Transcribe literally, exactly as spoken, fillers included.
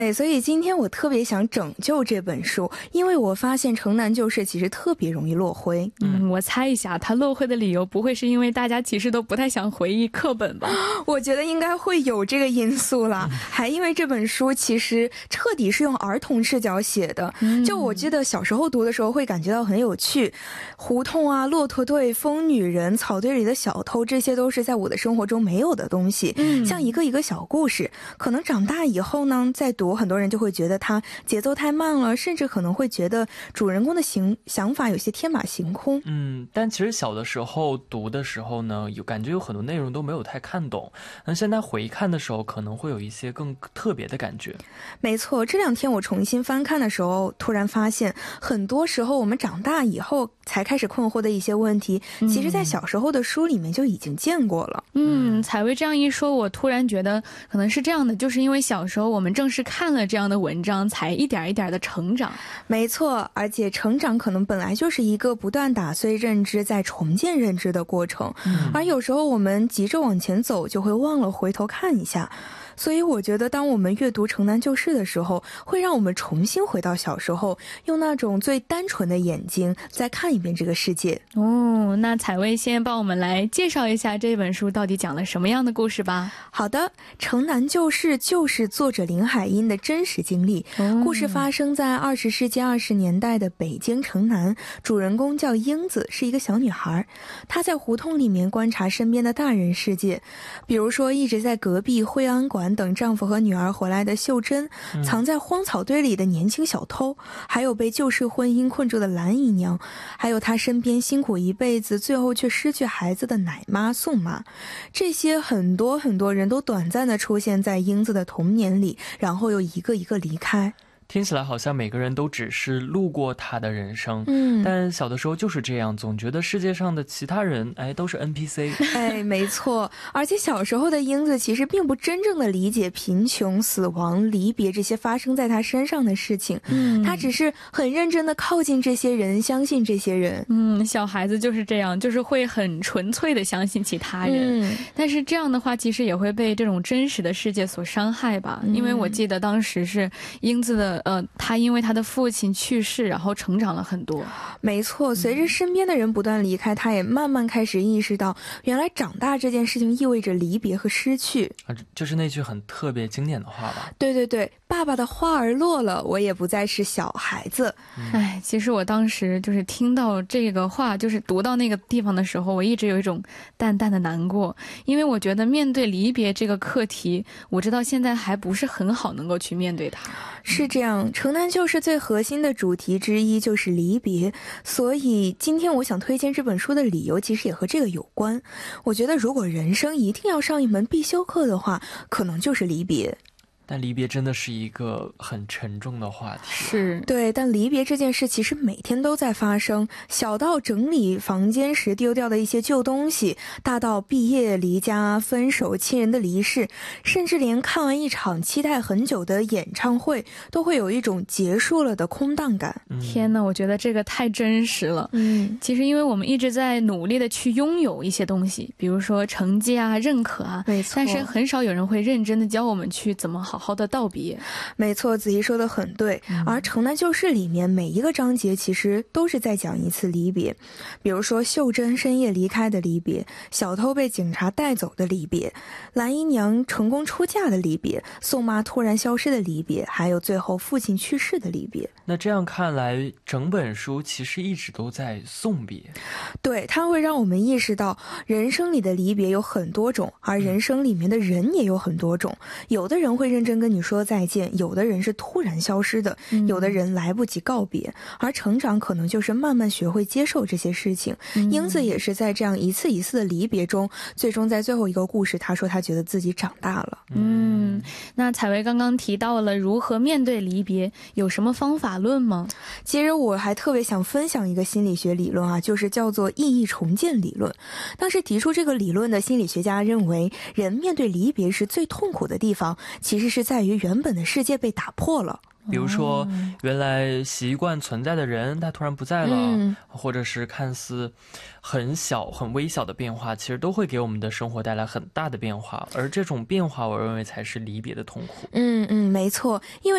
对，所以今天我特别想拯救这本书，因为我发现城南旧事其实特别容易落灰。 嗯，我猜一下，它落灰的理由不会是因为大家其实都不太想回忆课本吧？ 我觉得应该会有这个因素啦，还因为这本书其实彻底是用儿童视角写的。就我记得小时候读的时候会感觉到很有趣，胡同啊、骆驼队、疯女人、草堆里的小偷，这些都是在我的生活中没有的东西，像一个一个小故事。可能长大以后呢，再读很多人就会觉得它节奏太慢了，甚至可能会觉得主人公的行想法有些天马行空。 嗯，但其实小的时候读的时候呢，有感觉有很多内容都没有太看懂，那现在回看的时候可能会有一些更特别的感觉。 没错，这两天我重新翻看的时候，突然发现很多时候我们长大以后才开始困惑的一些问题，其实在小时候的书里面就已经见过了。 嗯，采薇这样一说，我突然觉得可能是这样的，就是因为小时候我们正是看了这样的文章，才一点一点的成长。 没错，而且成长可能本来就是一个不断打碎认知再重建认知的过程，嗯，而有时候我们急着往前走，就会忘了回头看一下。所以我觉得当我们阅读城南旧事的时候，会让我们重新回到小时候，用那种最单纯的眼睛再看一遍这个世界。 哦，那采薇先帮我们来介绍一下这本书到底讲了什么样的故事吧。 好的，城南旧事就是作者林海音的真实经历，哦，故事发生在二十世纪二十年代的北京城南，主人公叫英子，是一个小女孩。她在胡同里面观察身边的大人世界，比如说一直在隔壁惠安馆等丈夫和女儿回来的秀珍，藏在荒草堆里的年轻小偷，还有被旧式婚姻困住的蓝姨娘，还有她身边辛苦一辈子最后却失去孩子的奶妈宋妈。这些很多很多人都短暂的出现在英子的童年里，然后又一个一个离开。 听起来好像每个人都只是路过他的人生， 嗯， 但小的时候就是这样，总觉得世界上的其他人哎都是 N P C。 哎，没错，而且小时候的英子其实并不真正的理解贫穷、死亡、离别这些发生在他身上的事情，嗯，他只是很认真的靠近这些人，相信这些人。 嗯，小孩子就是这样，就是会很纯粹的相信其他人，嗯，但是这样的话其实也会被这种真实的世界所伤害吧，嗯，因为我记得当时是英子的呃，他因为他的父亲去世，然后成长了很多。 没错，随着身边的人不断离开，他也慢慢开始意识到，原来长大这件事情意味着离别和失去。 啊，就是那句很特别经典的话吧？ 对对对，爸爸的花儿落了，我也不再是小孩子。 哎，嗯，其实我当时就是听到这个话，就是读到那个地方的时候，我一直有一种淡淡的难过，因为我觉得面对离别这个课题，我知道现在还不是很好能够去面对它。 是这样，城南旧事最核心的主题之一就是离别，所以今天我想推荐这本书的理由其实也和这个有关。我觉得如果人生一定要上一门必修课的话，可能就是离别。 但离别真的是一个很沉重的话题。 是， 对，但离别这件事其实每天都在发生，小到整理房间时丢掉的一些旧东西，大到毕业、离家、分手、亲人的离世，甚至连看完一场期待很久的演唱会，都会有一种结束了的空荡感。 嗯，天哪，我觉得这个太真实了。 嗯， 其实因为我们一直在努力的去拥有一些东西，比如说成绩啊、认可啊， 没错， 但是很少有人会认真的教我们去怎么好好的道别。 没错，子怡说的很对，嗯，而城南旧事里面每一个章节其实都是在讲一次离别，比如说秀珍深夜离开的离别，小偷被警察带走的离别，蓝姨娘成功出嫁的离别，宋妈突然消失的离别，还有最后父亲去世的离别。 那这样看来，整本书其实一直都在送别。 对，它会让我们意识到人生里的离别有很多种，而人生里面的人也有很多种，有的人会认真跟你说再见，有的人是突然消失的，嗯，有的人来不及告别，而成长可能就是慢慢学会接受这些事情，嗯，英子也是在这样一次一次的离别中，最终在最后一个故事，她说她觉得自己长大了。 嗯，那采薇刚刚提到了如何面对离别，有什么方法论吗？ 其实我还特别想分享一个心理学理论啊，就是叫做意义重建理论。当时提出这个理论的心理学家认为，人面对离别时最痛苦的地方，其实是在于原本的世界被打破了。 比如说原来习惯存在的人他突然不在了，嗯，或者是看似很小很微小的变化，其实都会给我们的生活带来很大的变化，而这种变化我认为才是离别的痛苦。 嗯嗯，没错，因为